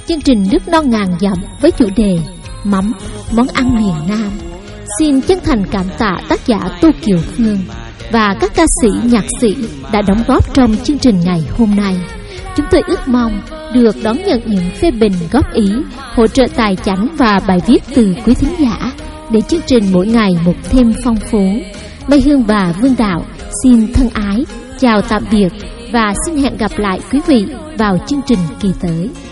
chương trình Nước Non Ngàn Dặm với chủ đề Mắm, món ăn miền Nam. Xin chân thành cảm tạ tác giả Tô Kiều Phương và các ca sĩ, nhạc sĩ đã đóng góp trong chương trình ngày hôm nay. Chúng tôi ước mong được đón nhận những phê bình, góp ý, hỗ trợ tài chánh và bài viết từ quý thính giả để chương trình mỗi ngày một thêm phong phú. Mai Hương và Vương Đạo xin thân ái chào tạm biệt và xin hẹn gặp lại quý vị vào chương trình kỳ tới.